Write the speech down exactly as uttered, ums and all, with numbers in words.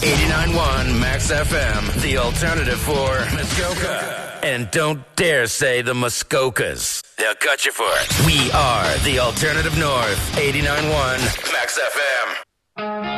eighty-nine point one Max F M, the alternative for Muskoka. And don't dare say the Muskokas. They'll cut you for it. We are the alternative north, eighty-nine point one Max F M.